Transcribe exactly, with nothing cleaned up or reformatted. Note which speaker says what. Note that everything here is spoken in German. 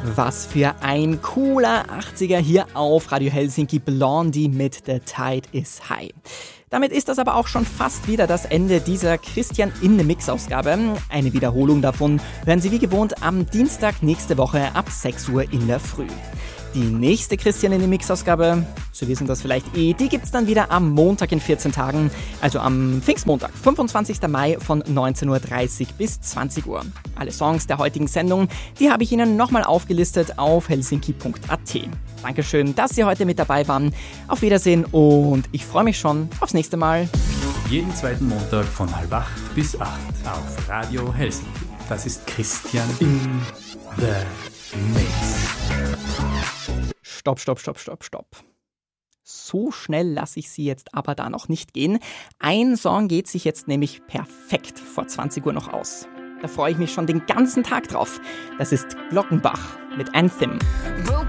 Speaker 1: Was für ein cooler achtziger hier auf Radio Helsinki, Blondie mit The Tide is High. Damit ist das aber auch schon fast wieder das Ende dieser Christian in the Mix-Ausgabe. Eine Wiederholung davon hören Sie wie gewohnt am Dienstag nächste Woche ab sechs Uhr in der Früh. Die nächste Christian in the Mix-Ausgabe, Sie wissen das vielleicht eh, die gibt's dann wieder am Montag in vierzehn Tagen, also am Pfingstmontag, fünfundzwanzigsten Mai von neunzehn Uhr dreißig bis zwanzig Uhr. Alle Songs der heutigen Sendung, die habe ich Ihnen nochmal aufgelistet auf helsinki punkt a t. Dankeschön, dass Sie heute mit dabei waren. Auf Wiedersehen und ich freue mich schon aufs nächste Mal.
Speaker 2: Jeden zweiten Montag von halb acht bis acht auf Radio Helsinki. Das ist Christian in the Mix.
Speaker 1: Stopp, stopp, stopp, stopp, stopp. So schnell lasse ich Sie jetzt aber da noch nicht gehen. Ein Song geht sich jetzt nämlich perfekt vor zwanzig Uhr noch aus. Da freue ich mich schon den ganzen Tag drauf. Das ist Glockenbach mit Anthem.
Speaker 3: Broken